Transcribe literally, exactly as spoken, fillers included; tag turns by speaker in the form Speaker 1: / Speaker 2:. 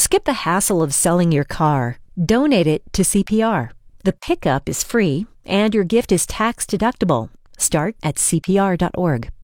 Speaker 1: Skip the hassle of selling your car. Donate it to C P R. The pickup is free, and your gift is tax deductible. Start at C P R dot org.